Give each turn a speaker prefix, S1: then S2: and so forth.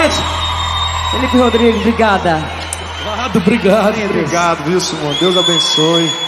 S1: gente. Felipe Rodrigues, obrigada.
S2: Obrigado.
S3: Obrigado, viu, Simone? Deus abençoe.